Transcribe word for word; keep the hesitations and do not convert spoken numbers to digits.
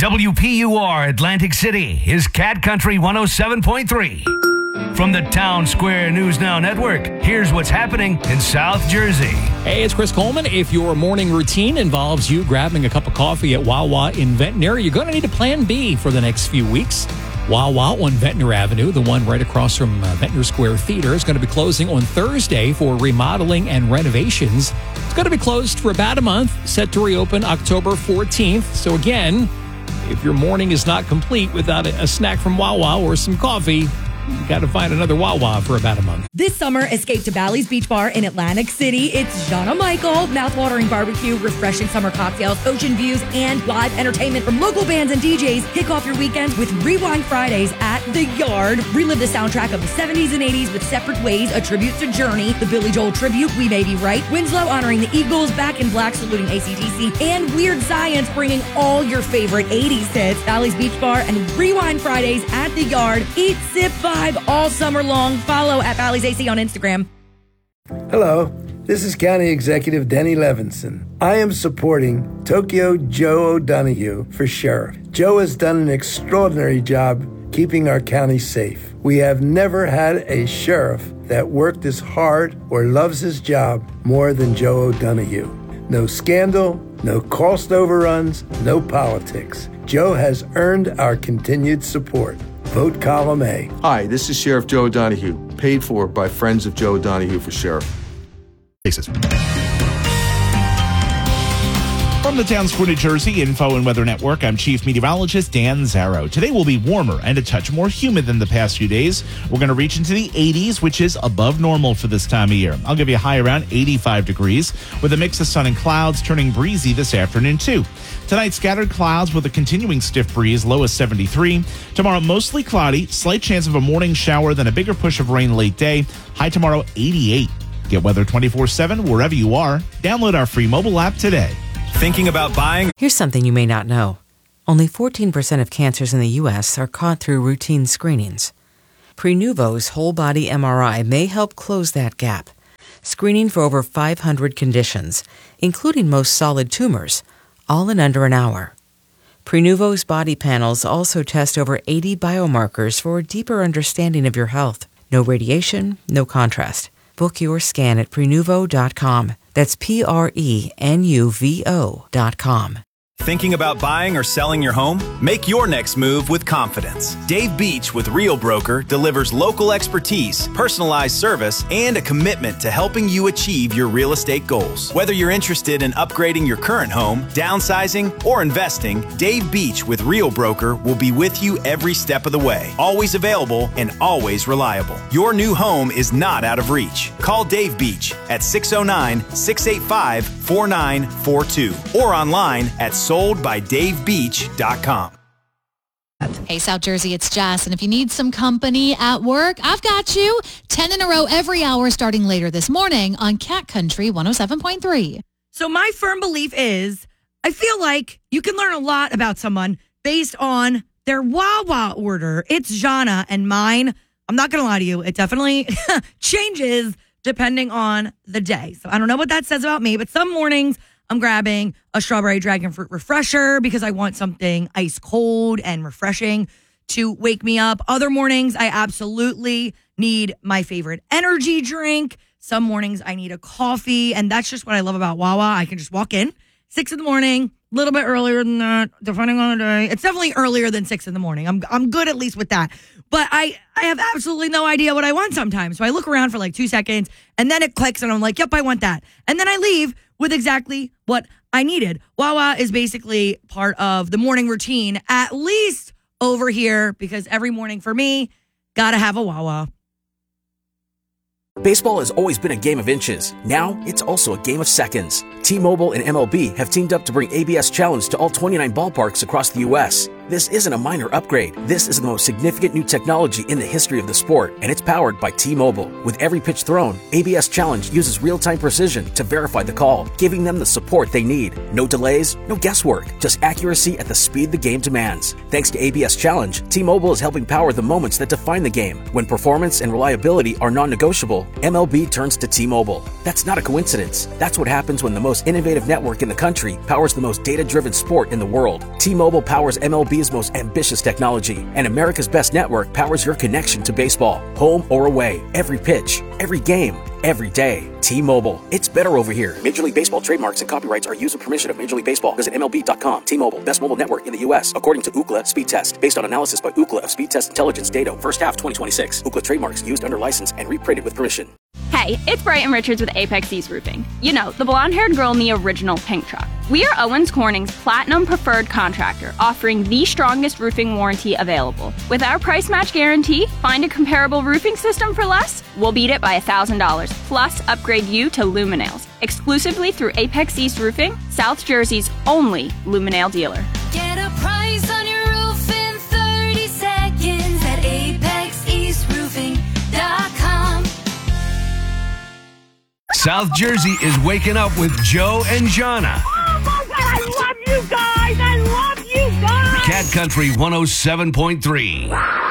W P U R Atlantic City is Cat Country one oh seven point three. From the Town Square News Now Network, here's what's happening in South Jersey. Hey, it's Chris Coleman. If your morning routine involves you grabbing a cup of coffee at Wawa in Ventnor, you're going to need a plan B for the next few weeks. Wawa on Ventnor Avenue, the one right across from uh, Ventnor Square Theater, is going to be closing on Thursday for remodeling and renovations. It's going to be closed for about a month, set to reopen October fourteenth. So again, if your morning is not complete without a, a snack from Wawa or some coffee, you got to find another Wawa for about a month. This summer, escape to Bally's Beach Bar in Atlantic City. It's Jana Michael, mouthwatering barbecue, refreshing summer cocktails, ocean views, and live entertainment from local bands and D Js. Kick off your weekend with Rewind Fridays at The Yard. Relive the soundtrack of the seventies and eighties with Separate Ways, a tribute to Journey, the Billy Joel tribute, We May Be Right, Winslow honoring the Eagles, Back in Black saluting A C D C, and Weird Science bringing all your favorite eighties hits. Bally's Beach Bar and Rewind Fridays at The Yard. Eat, sip, vibe all summer long. Follow at Bally's A C on Instagram. Hello, this is County Executive Denny Levinson. I am supporting Tokyo Joe O'Donoghue for sheriff. Joe has done an extraordinary job keeping our county safe. We have never had a sheriff that worked as hard or loves his job more than Joe O'Donoghue. No scandal, no cost overruns, no politics. Joe has earned our continued support. Vote column A. Hi, this is Sheriff Joe O'Donoghue, paid for by Friends of Joe O'Donoghue for Sheriff. From the Town Square, New Jersey Info and Weather Network, I'm Chief Meteorologist Dan Zarrow. Today will be warmer and a touch more humid than the past few days. We're going to reach into the eighties, which is above normal for this time of year. I'll give you a high around eighty-five degrees with a mix of sun and clouds, turning breezy this afternoon too. Tonight, scattered clouds with a continuing stiff breeze, low as seventy-three. Tomorrow, mostly cloudy, slight chance of a morning shower, then a bigger push of rain late day. High tomorrow, eighty-eight. Get weather twenty-four seven wherever you are. Download our free mobile app today. Thinking about buying? Here's something you may not know. Only fourteen percent of cancers in the U S are caught through routine screenings. Prenuvo's whole-body M R I may help close that gap, screening for over five hundred conditions, including most solid tumors, all in under an hour. Prenuvo's body panels also test over eighty biomarkers for a deeper understanding of your health. No radiation, no contrast. Book your scan at Prenuvo dot com. That's P R E N U V O dot com. Thinking about buying or selling your home? Make your next move with confidence. Dave Beach with Real Broker delivers local expertise, personalized service, and a commitment to helping you achieve your real estate goals. Whether you're interested in upgrading your current home, downsizing, or investing, Dave Beach with Real Broker will be with you every step of the way. Always available and always reliable. Your new home is not out of reach. Call Dave Beach at six oh nine, six eight five, four nine four two or online at sold by dave beach dot com. Hey, South Jersey, it's Jess, and if you need some company at work, I've got you. ten in a row every hour starting later this morning on Cat Country one oh seven point three. So my firm belief is I feel like you can learn a lot about someone based on their Wawa order. It's Jana and mine. I'm not going to lie to you. It definitely changes depending on the day. So I don't know what that says about me, but some mornings I'm grabbing a strawberry dragon fruit refresher because I want something ice cold and refreshing to wake me up. Other mornings, I absolutely need my favorite energy drink. Some mornings I need a coffee, and that's just what I love about Wawa. I can just walk in, six in the morning, a little bit earlier than that, depending on the day. It's definitely earlier than six in the morning. I'm I'm good at least with that. But I, I have absolutely no idea what I want sometimes. So I look around for like two seconds, and then it clicks, and I'm like, yep, I want that. And then I leave with exactly what I needed. Wawa is basically part of the morning routine, at least over here, because every morning for me, gotta have a Wawa. Baseball has always been a game of inches. Now, it's also a game of seconds. T-Mobile and M L B have teamed up to bring A B S Challenge to all twenty-nine ballparks across the U S This isn't a minor upgrade. This is the most significant new technology in the history of the sport, and it's powered by T-Mobile. With every pitch thrown, A B S Challenge uses real-time precision to verify the call, giving them the support they need. No delays, no guesswork, just accuracy at the speed the game demands. Thanks to A B S Challenge, T-Mobile is helping power the moments that define the game. When performance and reliability are non-negotiable, M L B turns to T-Mobile. That's not a coincidence. That's what happens when the most innovative network in the country powers the most data-driven sport in the world. T-Mobile powers M L B's most ambitious technology, and America's best network powers your connection to baseball, home or away, every pitch, every game, every day. T-Mobile. It's better over here. Major League Baseball trademarks and copyrights are used with permission of Major League Baseball. Visit M L B dot com. T-Mobile. Best mobile network in the U S according to Ookla Speed Test. Based on analysis by Ookla of Speed Test Intelligence data. First half twenty twenty-six. Ookla trademarks used under license and reprinted with permission. Hey, it's Brighton Richards with Apex East Roofing. You know, the blonde-haired girl in the original pink truck. We are Owens Corning's Platinum Preferred Contractor, offering the strongest roofing warranty available. With our price match guarantee, find a comparable roofing system for less, we'll beat it by one thousand dollars, plus upgrade you to Luminails, exclusively through Apex East Roofing, South Jersey's only Luminail dealer. Get a price on your roof in thirty seconds at apex east roofing dot com. South Jersey is waking up with Joe and Jana. Oh my God, I love you guys! I love you guys! Cat Country one oh seven point three.